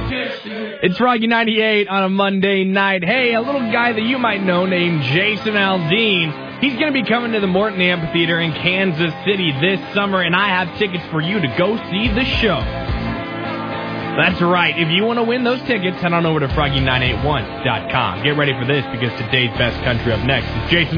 It's Froggy 98 on a Monday night. Hey, a little guy that you might know named Jason Aldean. He's going to be coming to the Morton Amphitheater in Kansas City this summer, and I have tickets for you to go see the show. That's right. If you want to win those tickets, head on over to Froggy981.com. Get ready for this because today's best country up next is Jason